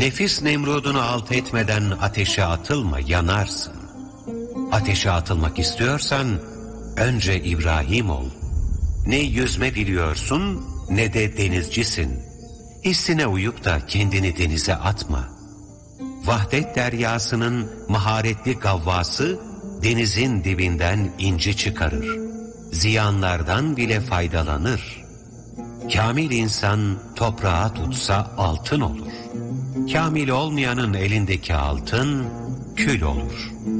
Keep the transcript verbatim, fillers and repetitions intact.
Nefis Nemrud'unu alt etmeden ateşe atılma, yanarsın. Ateşe atılmak istiyorsan önce İbrahim ol. Ne yüzme biliyorsun ne de denizcisin. Hissine uyup da kendini denize atma. Vahdet deryasının maharetli gavvası denizin dibinden inci çıkarır. Ziyanlardan bile faydalanır. Kamil insan toprağa tutsa altın olur. Kamil olmayanın elindeki altın kül olur.